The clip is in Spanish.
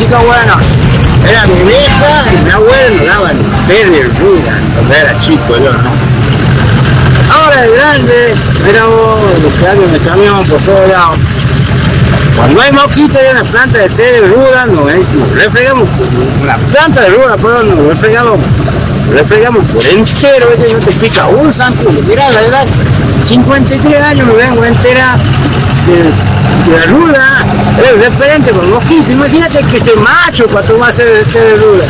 pica bueno. Era mi vieja y mi abuelo nos daban té de ruda cuando era chico yo, ¿no? Ahora de grande, mira vos, los caños de camión por todos lados. Cuando hay mosquitos y una planta de té de ruda, nos refregamos, una planta de ruda, perdón, nos refregamos por entero, y no te pica un zancudo. Mirá la edad, 53 años me vengo entera de la ruda, es referente con mosquito. Imagínate que ese macho para tomarse el té de ruda.